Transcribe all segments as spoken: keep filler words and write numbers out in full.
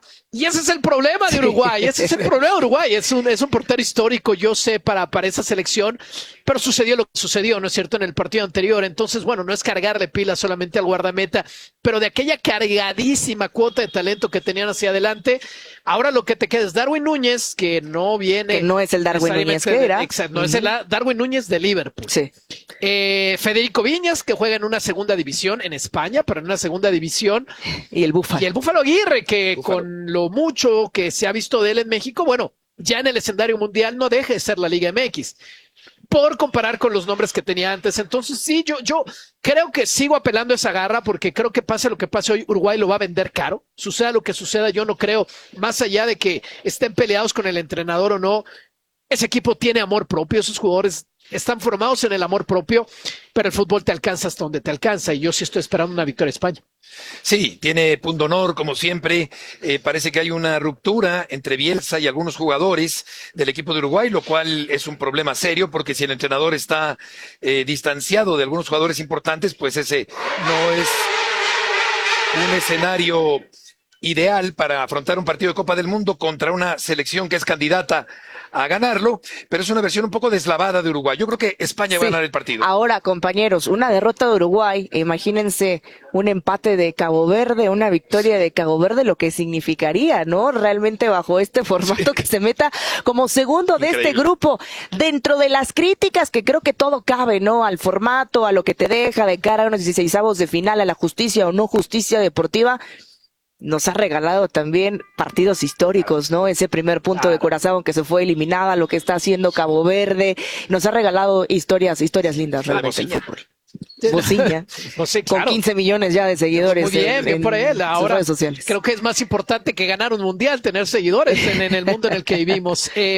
Y ese es el problema de Uruguay, ese es el problema de Uruguay, es un, es un portero histórico, yo sé, para, para esa selección, pero sucedió lo que sucedió, ¿no es cierto?, en el partido anterior. Entonces, bueno, no es cargarle pilas solamente al guardameta, pero de aquella cargadísima cuota de talento que tenían hacia adelante, ahora lo que te queda es Darwin Núñez, que no viene... Que no es el Darwin Núñez que era. Exacto, no uh-huh. es el Darwin Núñez de Liverpool. Sí. Eh, Federico Viñas, que juega en una segunda división en España, pero en una segunda división. Y el Búfalo. Y el Búfalo Aguirre, que Búfalo. con lo mucho que se ha visto de él en México, bueno, ya en el escenario mundial no deje de ser la Liga M X, por comparar con los nombres que tenía antes. Entonces sí, yo, yo creo que sigo apelando a esa garra, porque creo que pase lo que pase hoy, Uruguay lo va a vender caro. Suceda lo que suceda, yo no creo, más allá de que estén peleados con el entrenador o no, ese equipo tiene amor propio, esos jugadores están formados en el amor propio, pero el fútbol te alcanza hasta donde te alcanza, y yo sí estoy esperando una victoria de España. Sí, tiene punto honor, como siempre. Eh, parece que hay una ruptura entre Bielsa y algunos jugadores del equipo de Uruguay, lo cual es un problema serio, porque si el entrenador está eh, distanciado de algunos jugadores importantes, pues ese no es un escenario ideal para afrontar un partido de Copa del Mundo contra una selección que es candidata a ganarlo, pero es una versión un poco deslavada de Uruguay. Yo creo que España sí. va a ganar el partido. Ahora, compañeros, una derrota de Uruguay, imagínense un empate de Cabo Verde, una victoria de Cabo Verde, lo que significaría, ¿no? Realmente bajo este formato sí. que se meta como segundo de Increíble. Este grupo, dentro de las críticas que creo que todo cabe, ¿no? Al formato, a lo que te deja de cara a unos dieciseisavos de final, a la justicia o no justicia deportiva. Nos ha regalado también partidos históricos, ¿no? Ese primer punto claro. de Curazao que se fue eliminada, lo que está haciendo Cabo Verde, nos ha regalado historias, historias lindas realmente el fútbol. Bociña, no sé, claro. con quince millones ya de seguidores. Muy bien, en, bien por él. Ahora redes sociales. Creo que es más importante que ganar un mundial, tener seguidores en, en el mundo en el que vivimos. Eh,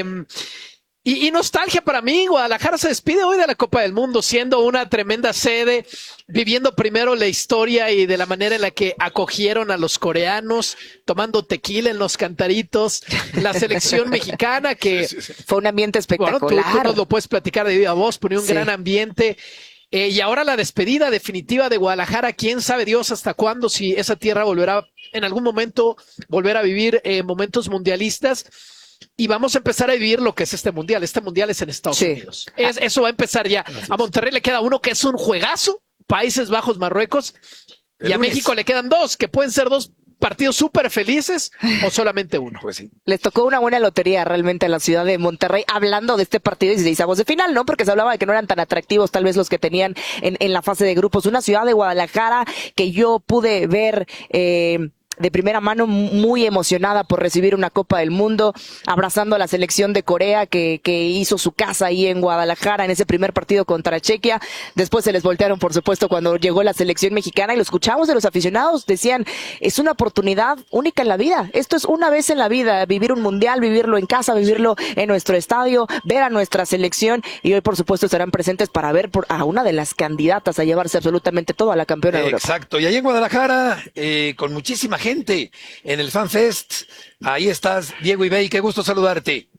Y, y nostalgia para mí, Guadalajara se despide hoy de la Copa del Mundo, siendo una tremenda sede, viviendo primero la historia y de la manera en la que acogieron a los coreanos, tomando tequila en los cantaritos, la selección mexicana que... Sí, sí, sí. Fue un ambiente espectacular. Bueno, tú, tú nos lo puedes platicar de viva voz, ponía un sí. gran ambiente. Eh, y ahora la despedida definitiva de Guadalajara, quién sabe Dios hasta cuándo, si esa tierra volverá en algún momento, volver a vivir eh, momentos mundialistas. Y vamos a empezar a vivir lo que es este mundial. Este mundial es en Estados sí. Unidos. Es, eso va a empezar ya. A Monterrey le queda uno que es un juegazo, Países Bajos, Marruecos. Y a México le quedan dos, que pueden ser dos partidos súper felices o solamente uno. Pues sí. Les tocó una buena lotería realmente a la ciudad de Monterrey, hablando de este partido y dieciseisavos de final, ¿no? Porque se hablaba de que no eran tan atractivos tal vez los que tenían en, en la fase de grupos. Una ciudad de Guadalajara que yo pude ver... Eh, de primera mano, muy emocionada por recibir una Copa del Mundo, abrazando a la selección de Corea que, que hizo su casa ahí en Guadalajara en ese primer partido contra Chequia. Después se les voltearon, por supuesto, cuando llegó la selección mexicana, y lo escuchamos de los aficionados, decían, es una oportunidad única en la vida, esto es una vez en la vida, vivir un mundial, vivirlo en casa, vivirlo en nuestro estadio, ver a nuestra selección, y hoy por supuesto estarán presentes para ver por, a una de las candidatas a llevarse absolutamente todo a la campeona de Europa. Exacto, y ahí en Guadalajara, eh, con muchísima gente gente en el FanFest. Ahí estás, Diego Ibey, qué gusto saludarte.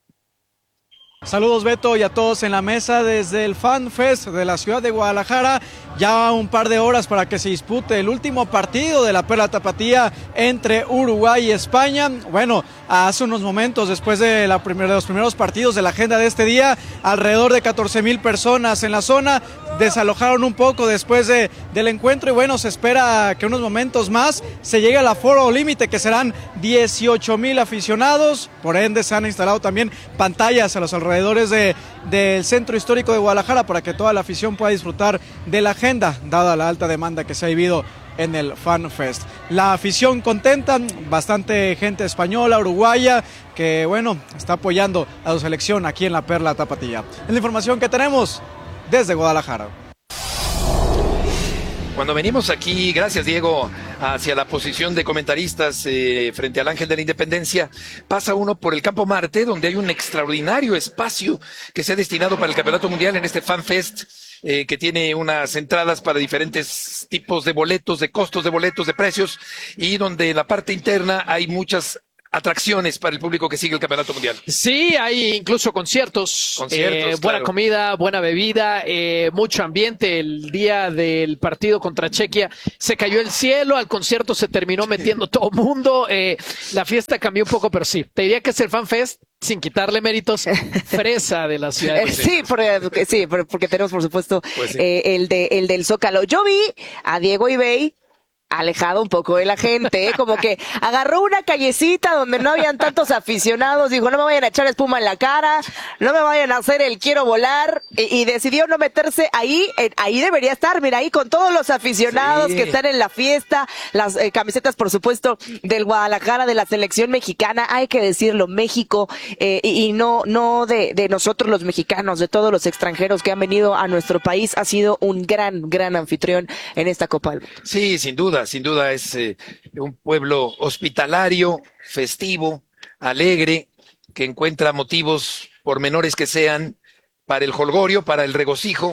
Saludos, Beto, y a todos en la mesa desde el FanFest de la ciudad de Guadalajara. Ya un par de horas para que se dispute el último partido de la Perla Tapatía entre Uruguay y España. Bueno, hace unos momentos, después de, la primer, de los primeros partidos de la agenda de este día, alrededor de catorce mil personas en la zona. Desalojaron un poco después de, del encuentro, y bueno, se espera que unos momentos más se llegue al aforo límite, que serán dieciocho mil aficionados. Por ende se han instalado también pantallas a los alrededores de, del centro histórico de Guadalajara para que toda la afición pueda disfrutar de la agenda, dada la alta demanda que se ha vivido en el FanFest. La afición contenta, bastante gente española, uruguaya, que bueno, está apoyando a su selección aquí en la Perla Tapatía. Es la información que tenemos desde Guadalajara. Cuando venimos aquí, gracias Diego, hacia la posición de comentaristas eh, frente al Ángel de la Independencia, pasa uno por el Campo Marte, donde hay un extraordinario espacio que se ha destinado para el Campeonato Mundial en este FanFest, eh, que tiene unas entradas para diferentes tipos de boletos, de costos de boletos, de precios, y donde en la parte interna hay muchas atracciones para el público que sigue el Campeonato Mundial. Sí, hay incluso conciertos, Conciertos, eh, buena claro. comida, buena bebida, eh, mucho ambiente. El día del partido contra Chequia se cayó el cielo, al concierto se terminó metiendo todo el mundo, eh, la fiesta cambió un poco, pero sí, te diría que es el FanFest, sin quitarle méritos, fresa de la ciudad. Eh, sí, porque, sí, porque tenemos por supuesto Pues sí. eh, el de el del Zócalo. Yo vi a Diego Ibey alejado un poco de la gente, ¿eh? Como que agarró una callecita donde no habían tantos aficionados, dijo, no me vayan a echar espuma en la cara, no me vayan a hacer el quiero volar, y, y decidió no meterse ahí, eh, ahí debería estar, mira, ahí con todos los aficionados Sí. que están en la fiesta, las eh, camisetas, por supuesto, del Guadalajara, de la selección mexicana, hay que decirlo, México, eh, y, y no, no de, de nosotros los mexicanos, de todos los extranjeros que han venido a nuestro país, ha sido un gran, gran anfitrión en esta Copa del Mundo. Sí, sin duda, sin duda es eh, un pueblo hospitalario, festivo, alegre, que encuentra motivos, por menores que sean, para el jolgorio, para el regocijo,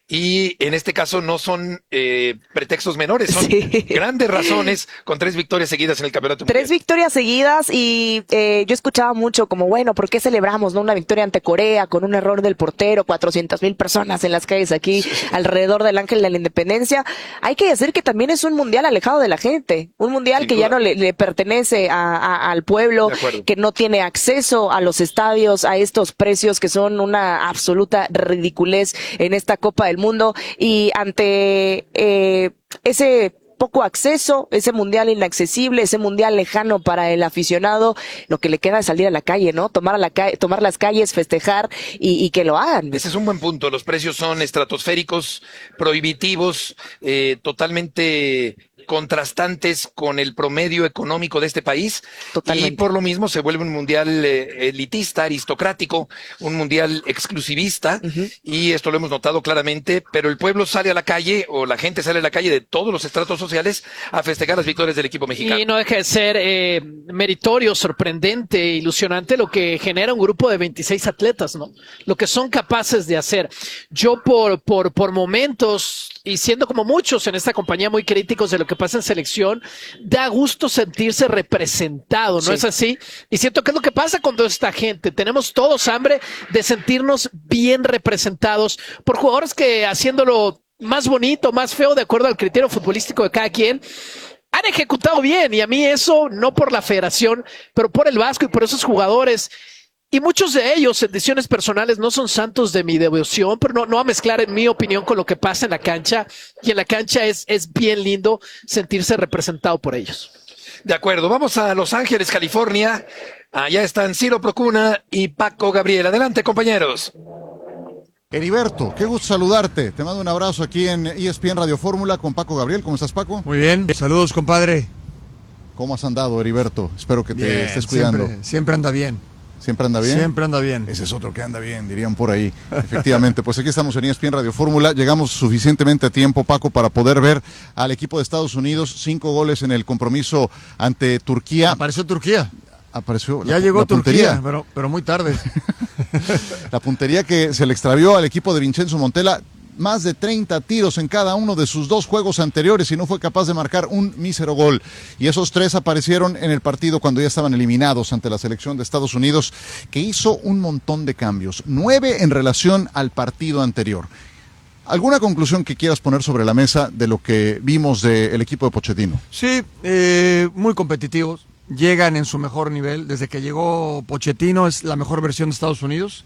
y en este caso no son eh, pretextos menores, son Sí. grandes razones con tres victorias seguidas en el Campeonato Tres Mundial. victorias seguidas y eh, yo escuchaba mucho como, bueno, ¿por qué celebramos no una victoria ante Corea con un error del portero, cuatrocientas mil personas en las calles aquí alrededor del Ángel de la Independencia? Hay que decir que también es un mundial alejado de la gente, un mundial Sin que duda. ya no le, le pertenece a, a- al pueblo, De acuerdo. que no tiene acceso a los estadios, a estos precios que son una absoluta ridiculez en esta Copa del Mundo y ante eh, ese poco acceso, ese mundial inaccesible, ese mundial lejano para el aficionado, lo que le queda es salir a la calle, ¿no? Tomar a la calle, tomar las calles, festejar y, y que lo hagan. Ese es un buen punto. Los precios son estratosféricos, prohibitivos, eh, totalmente contrastantes con el promedio económico de este país. Totalmente. Y por lo mismo se vuelve un mundial eh, elitista, aristocrático, un mundial exclusivista. Ujú. Y esto lo hemos notado claramente, pero el pueblo sale a la calle, o la gente sale a la calle de todos los estratos sociales a festejar las victorias del equipo mexicano. Y no deja de ser eh, meritorio, sorprendente, ilusionante lo que genera un grupo de veintiséis atletas, ¿no? Lo que son capaces de hacer. Yo por, por, por momentos, y siendo como muchos en esta compañía muy críticos de lo que pasa en selección, da gusto sentirse representado, ¿no Sí. es así? Y siento que es lo que pasa con toda esta gente. Tenemos todos hambre de sentirnos bien representados por jugadores que haciéndolo más bonito, más feo, de acuerdo al criterio futbolístico de cada quien, han ejecutado bien. Y a mí eso, no por la federación, pero por el Vasco y por esos jugadores. Y muchos de ellos, en decisiones personales, no son santos de mi devoción, pero no, no va a mezclar en mi opinión con lo que pasa en la cancha. Y en la cancha es, es bien lindo sentirse representado por ellos. De acuerdo, vamos a Los Ángeles, California. Allá están Ciro Procuna y Paco Gabriel. Adelante, compañeros. Heriberto, qué gusto saludarte. Te mando un abrazo aquí en E S P N Radio Fórmula con Paco Gabriel. ¿Cómo estás, Paco? Muy bien, saludos, compadre. ¿Cómo has andado, Heriberto? Espero que te Bien, estés cuidando. Siempre, siempre anda bien. ¿Siempre anda bien? Siempre anda bien. Ese es otro que anda bien, dirían por ahí. Efectivamente, pues aquí estamos en E S P N Radio Fórmula. Llegamos suficientemente a tiempo, Paco, para poder ver al equipo de Estados Unidos. Cinco goles en el compromiso ante Turquía. Apareció Turquía. Apareció Ya la, llegó la puntería. Turquía, pero, pero muy tarde. La puntería que se le extravió al equipo de Vincenzo Montella. Más de treinta tiros en cada uno de sus dos juegos anteriores y no fue capaz de marcar un mísero gol. Y esos tres aparecieron en el partido cuando ya estaban eliminados ante la selección de Estados Unidos, que hizo un montón de cambios. Nueve en relación al partido anterior. ¿Alguna conclusión que quieras poner sobre la mesa de lo que vimos del equipo de Pochettino? Sí, eh, muy competitivos. Llegan en su mejor nivel. Desde que llegó Pochettino es la mejor versión de Estados Unidos.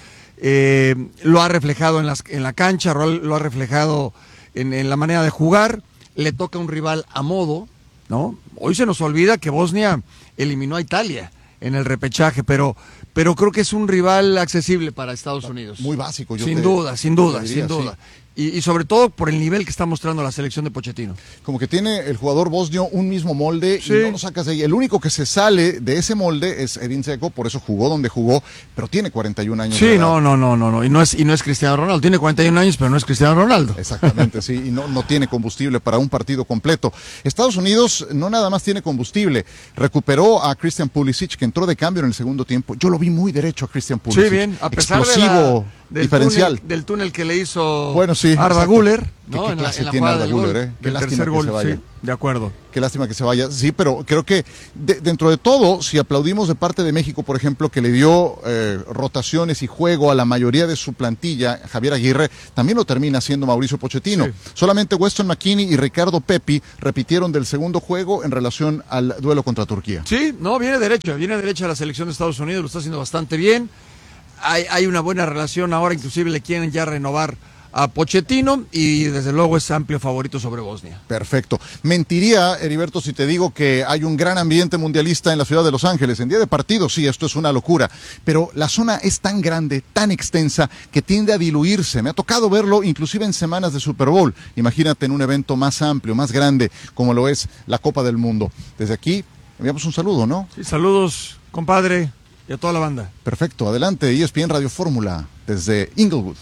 Eh, lo ha reflejado en, las, en la cancha, lo ha reflejado en, en la manera de jugar. Le toca un rival a modo, ¿no? Hoy se nos olvida que Bosnia eliminó a Italia en el repechaje, pero, pero creo que es un rival accesible para Estados Unidos. Muy básico. Yo sin te, duda, sin duda, te diría, sin duda. Sí. Y, y sobre todo por el nivel que está mostrando la selección de Pochettino. Como que tiene el jugador bosnio un mismo molde Sí. y no lo sacas de ahí. El único que se sale de ese molde es Edin Dzeko, por eso jugó donde jugó, pero tiene cuarenta y un años. de Sí, edad. no, no, no, no, no. Y no es, y no es Cristiano Ronaldo. Tiene cuarenta y un años, pero no es Cristiano Ronaldo. Exactamente, sí, y no, no tiene combustible para un partido completo. Estados Unidos no nada más tiene combustible, recuperó a Christian Pulisic, que entró de cambio en el segundo tiempo. Yo lo vi muy derecho a Christian Pulisic. Sí, bien, a pesar de la, Explosivo. del diferencial. Túnel, del túnel que le hizo bueno, sí, Arda exacto. Güler, ¿Qué, ¿no? qué En la, clase en la tiene jugada Arda del gol, Güler, eh? Qué del lástima tercer que gol, se vaya. sí, de acuerdo. Qué lástima que se vaya. Sí, pero creo que de, dentro de todo, si aplaudimos de parte de México, por ejemplo, que le dio eh, rotaciones y juego a la mayoría de su plantilla, Javier Aguirre, también lo termina haciendo Mauricio Pochettino. Sí. Solamente Weston McKennie y Ricardo Pepi repitieron del segundo juego en relación al duelo contra Turquía. Sí, no, viene derecha, viene derecha la selección de Estados Unidos, lo está haciendo bastante bien. Hay, hay una buena relación ahora, inclusive le quieren ya renovar a Pochettino y desde luego es amplio favorito sobre Bosnia. Perfecto. Mentiría, Heriberto, si te digo que hay un gran ambiente mundialista en la ciudad de Los Ángeles. En día de partido, sí, esto es una locura, pero la zona es tan grande, tan extensa, que tiende a diluirse. Me ha tocado verlo inclusive en semanas de Super Bowl. Imagínate en un evento más amplio, más grande, como lo es la Copa del Mundo. Desde aquí, enviamos un saludo, ¿no? Sí, saludos, compadre, y a toda la banda. Perfecto, adelante, E S P N Radio Fórmula, desde Inglewood.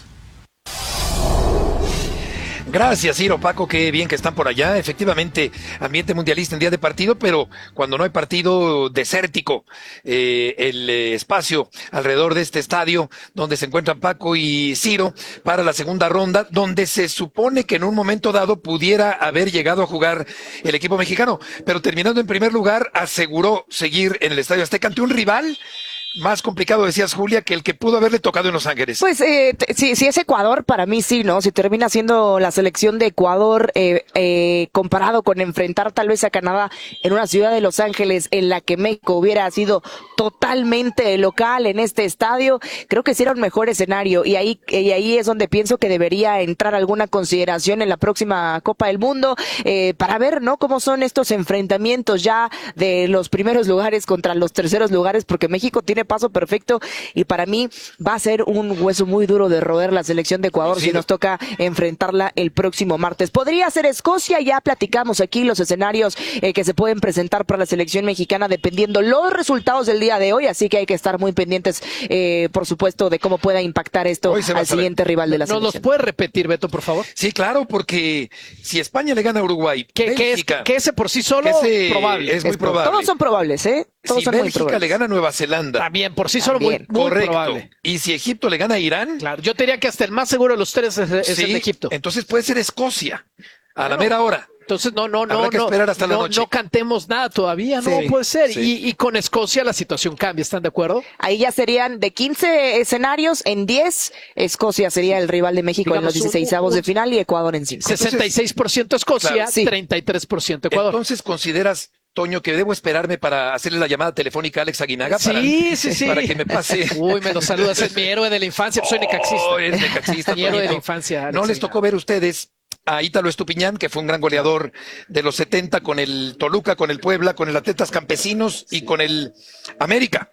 Gracias, Ciro, Paco, qué bien que están por allá. Efectivamente, ambiente mundialista en día de partido, pero cuando no hay partido, desértico. Eh, el eh, espacio alrededor de este estadio donde se encuentran Paco y Ciro para la segunda ronda, donde se supone que en un momento dado pudiera haber llegado a jugar el equipo mexicano, pero terminando en primer lugar, aseguró seguir en el Estadio Azteca ante un rival más complicado, decías, Julia, que el que pudo haberle tocado en Los Ángeles. Pues eh, si, si es Ecuador, para mí sí, ¿no? Si termina siendo la selección de Ecuador eh, eh, comparado con enfrentar tal vez a Canadá en una ciudad de Los Ángeles en la que México hubiera sido totalmente local en este estadio, creo que sí era un mejor escenario y ahí, y ahí es donde pienso que debería entrar alguna consideración en la próxima Copa del Mundo eh, para ver, ¿no? Cómo son estos enfrentamientos ya de los primeros lugares contra los terceros lugares, porque México tiene paso perfecto y para mí va a ser un hueso muy duro de roer la selección de Ecuador sí, si nos toca enfrentarla el próximo martes. Podría ser Escocia, ya platicamos aquí los escenarios eh, que se pueden presentar para la selección mexicana dependiendo los resultados del día de hoy, así que hay que estar muy pendientes, eh, por supuesto, de cómo pueda impactar esto al siguiente rival de la selección. ¿Nos los puedes repetir, Beto, por favor? Sí, claro, porque si España le gana a Uruguay, que, Bélgica, que, es, que ese por sí solo ese probable. es muy es probable. Todos son probables, ¿eh? Todos si son Bélgica muy probables. le gana a Nueva Zelanda, también por sí solo muy, muy correcto. probable. Y si Egipto le gana a Irán, claro, yo te diría que hasta el más seguro de los tres es, es sí, el de Egipto. Entonces puede ser Escocia a bueno, la mera hora. Entonces no, no, no, Habrá que no, esperar hasta no, la noche. no cantemos nada todavía, no sí, puede ser. Sí. Y, y con Escocia la situación cambia, ¿están de acuerdo? Ahí ya serían de quince escenarios, en diez Escocia sería el rival de México digamos, en los dieciseisavos de final y Ecuador en cinco. sesenta y seis por ciento Escocia, claro, sí. treinta y tres por ciento Ecuador. Entonces consideras, Toño, que debo esperarme para hacerle la llamada telefónica a Alex Aguinaga para, sí, sí, sí. para que me pase. Uy, me lo saludas, es mi héroe de la infancia, soy necaxista. Oh, eres necaxista, mi héroe de la infancia. Alex no les Aguinaga. tocó ver ustedes a Ítalo Estupiñán, que fue un gran goleador de los setenta con el Toluca, con el Puebla, con el Atletas Campesinos y con el América.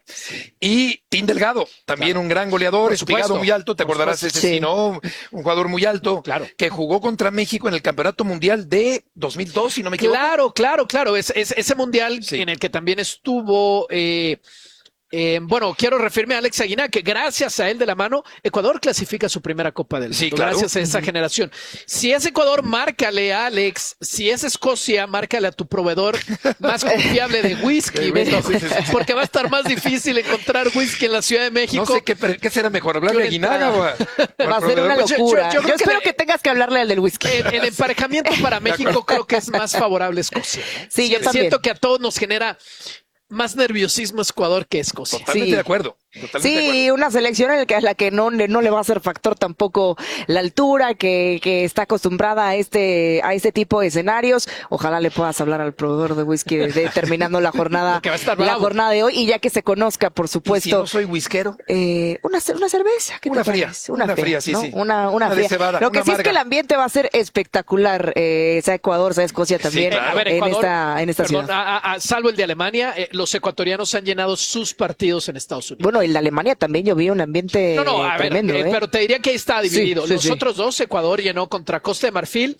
Y Tim Delgado, también claro. un gran goleador, espigado muy alto, te acordarás ese, sí. si no, un jugador muy alto, claro. que jugó contra México en el Campeonato Mundial de dos mil dos, si no me equivoco. Claro, claro, claro, es, es ese mundial sí. en el que también estuvo... Eh, Eh, bueno, quiero referirme a Alex Aguinaga, que gracias a él de la mano, Ecuador clasifica su primera Copa del Mundo, sí, claro. gracias a esa uh-huh. generación. Si es Ecuador, márcale a Alex. Si es Escocia, márcale a tu proveedor más confiable de whisky, Beto, sí, sí, sí. porque va a estar más difícil encontrar whisky en la Ciudad de México. No sé qué, qué será mejor, hablarle a Aguinaga o a, va a ser una locura. Yo, yo, yo, yo espero que, que le, tengas que hablarle al del whisky. El, el emparejamiento para México creo que es más favorable a Escocia. ¿no? Sí, yo también. Siento que a todos nos genera más nerviosismo Ecuador que Escocia. Totalmente sí. de acuerdo. Totalmente sí, de acuerdo. Una selección en la que, a la que no, no le va a hacer factor tampoco la altura, que, que está acostumbrada a este, a este tipo de escenarios. Ojalá le puedas hablar al proveedor de whisky de, de, terminando la jornada, la jornada de hoy, y ya que se conozca, por supuesto. ¿Y si no soy whiskero? Eh, una, una cerveza. ¿Qué una, te fría, una, una fría. fría, sí, ¿no? sí. Una, una, una fría. Cebada, Lo que una sí amarga. es que el ambiente va a ser espectacular, eh, sea Ecuador, sea Escocia también, sí, claro. a ver, Ecuador, en esta, en esta perdón, ciudad. A, a, a, salvo el de Alemania, eh, los ecuatorianos han llenado sus partidos en Estados Unidos. Bueno, en la Alemania también yo vi un ambiente no, no, a tremendo. Ver, eh, ¿eh? pero te diría que ahí está dividido. Sí, sí, los sí. otros dos, Ecuador llenó contra Costa de Marfil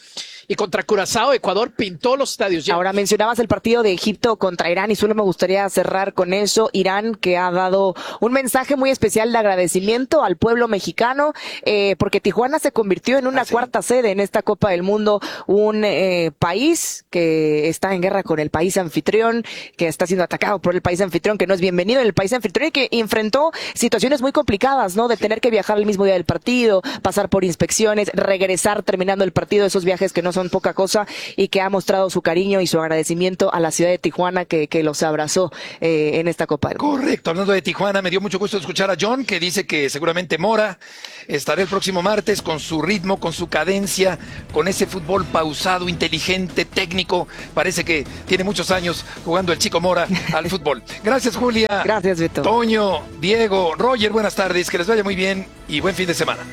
y contra Curazao, Ecuador pintó los estadios llenos. Ahora mencionabas el partido de Egipto contra Irán y solo me gustaría cerrar con eso. Irán, que ha dado un mensaje muy especial de agradecimiento al pueblo mexicano, eh, porque Tijuana se convirtió en una ah, sí. cuarta sede en esta Copa del Mundo, un eh, país que está en guerra con el país anfitrión, que está siendo atacado por el país anfitrión, que no es bienvenido en el país anfitrión y que enfrentó situaciones muy complicadas, ¿no? De tener que viajar el mismo día del partido, pasar por inspecciones, regresar terminando el partido, esos viajes que no son poca cosa, y que ha mostrado su cariño y su agradecimiento a la ciudad de Tijuana que, que los abrazó eh, en esta Copa del Mundo. Correcto, hablando de Tijuana, me dio mucho gusto escuchar a John, que dice que seguramente Mora estará el próximo martes con su ritmo, con su cadencia, con ese fútbol pausado, inteligente, técnico. Parece que tiene muchos años jugando el chico Mora al fútbol. Gracias, Julia. Gracias, Beto. Toño, Diego, Roger, buenas tardes, que les vaya muy bien y buen fin de semana.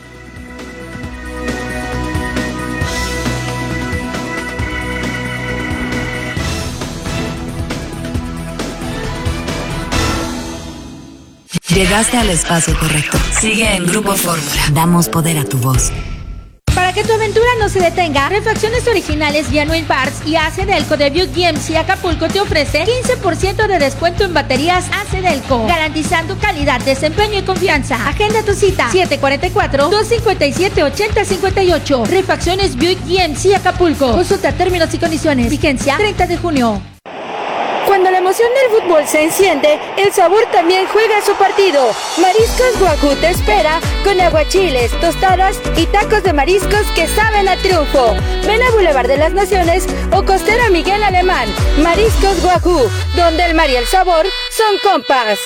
Llegaste al espacio correcto. Sigue en Grupo Fórmula. Damos poder a tu voz. Para que tu aventura no se detenga, Refacciones Originales Genuine Parts y Acedelco de Buick G M C Acapulco te ofrece quince por ciento de descuento en baterías Acedelco, garantizando calidad, desempeño y confianza. Agenda tu cita siete cuatro cuatro, dos cinco siete, ocho cero cinco ocho. Refacciones Buick G M C Acapulco. Consulta términos y condiciones. Vigencia treinta de junio. Cuando la emoción del fútbol se enciende, el sabor también juega su partido. Mariscos Guajú te espera con aguachiles, tostadas y tacos de mariscos que saben a triunfo. Ven a Boulevard de las Naciones o Costera Miguel Alemán. Mariscos Guajú, donde el mar y el sabor son compas.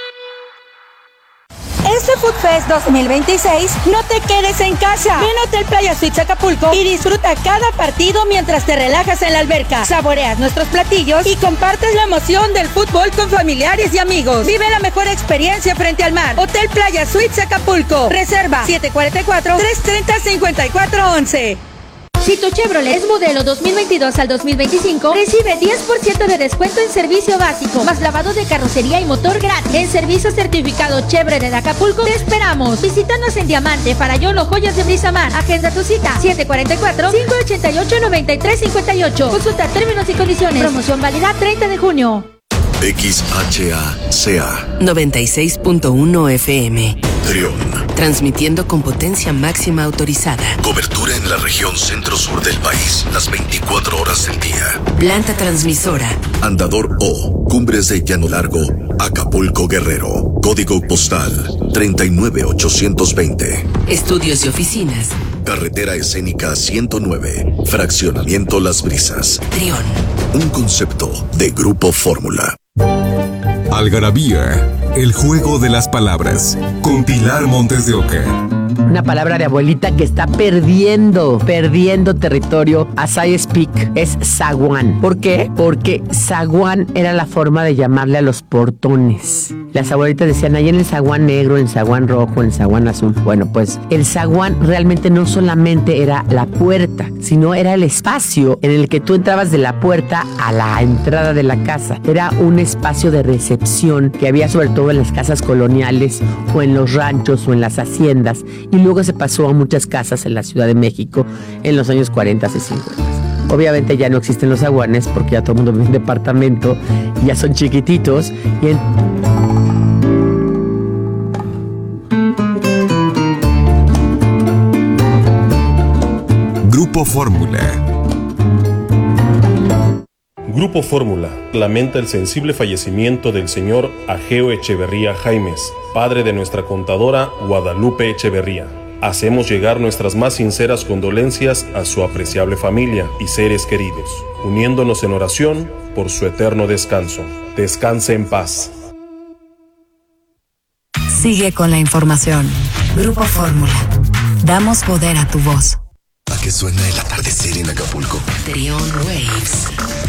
Este Food Fest dos mil veintiséis, no te quedes en casa. Ven a Hotel Playa Suites Acapulco y disfruta cada partido mientras te relajas en la alberca. Saboreas nuestros platillos y compartes la emoción del fútbol con familiares y amigos. Vive la mejor experiencia frente al mar. Hotel Playa Suites Acapulco. Reserva siete cuatro cuatro, tres tres cero, cinco cuatro once. Si tu Chevrolet es modelo dos mil veintidós al dos mil veinticinco, recibe diez por ciento de descuento en servicio básico, más lavado de carrocería y motor gratis. En servicio certificado Chevrolet de Acapulco, te esperamos. Visítanos en Diamante, Farallón o Joyas de Brizamar. Agenda tu cita siete cuatro cuatro, cinco ocho ocho, nueve tres cinco ocho. Consulta términos y condiciones. Promoción válida treinta de junio. X H A C A noventa y seis punto uno F M. Trión. Transmitiendo con potencia máxima autorizada. Cobertura en la región centro-sur del país, las veinticuatro horas del día. Planta transmisora. Andador O, Cumbres de Llano Largo, Acapulco, Guerrero. Código postal treinta y nueve ochocientos veinte. Estudios y oficinas. Carretera escénica ciento nueve, Fraccionamiento Las Brisas. Trión. Un concepto de Grupo Fórmula. Algarabía, el juego de las palabras, con Pilar Montes de Oca. Una palabra de abuelita que está perdiendo, perdiendo territorio. As I speak, es zaguán. ¿Por qué? Porque zaguán era la forma de llamarle a los portones. Las abuelitas decían, ahí en el zaguán negro, en el zaguán rojo, en el zaguán azul. Bueno, pues el zaguán realmente no solamente era la puerta, sino era el espacio en el que tú entrabas de la puerta a la entrada de la casa. Era un espacio de recepción que había sobre todo en las casas coloniales o en los ranchos o en las haciendas. Y luego se pasó a muchas casas en la Ciudad de México en los años cuarenta y cincuenta. Obviamente ya no existen los zaguanes porque ya todo el mundo vive en departamento, ya son chiquititos. Y en... Grupo Fórmula. Grupo Fórmula lamenta el sensible fallecimiento del señor Ageo Echeverría Jaimes, padre de nuestra contadora Guadalupe Echeverría. Hacemos llegar nuestras más sinceras condolencias a su apreciable familia y seres queridos, uniéndonos en oración por su eterno descanso. Descanse en paz. Sigue con la información. Grupo Fórmula. Damos poder a tu voz. ¿A qué suena el atardecer en Acapulco? Trión Waves.